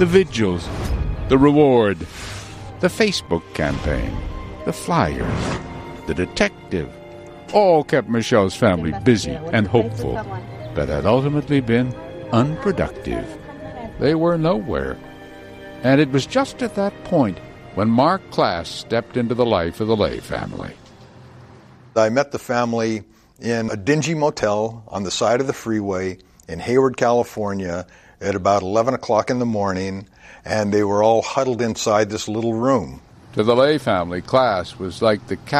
The vigils, the reward, the Facebook campaign, the flyers, the detective, all kept Michelle's family busy and hopeful, but had ultimately been unproductive. They were nowhere. And it was just at that point when Mark Klass stepped into the life of the Lay family. I met the family in a dingy motel on the side of the freeway in Hayward, California at about 11 o'clock in the morning, and they were all huddled inside this little room. To the Lay family, Klass was like the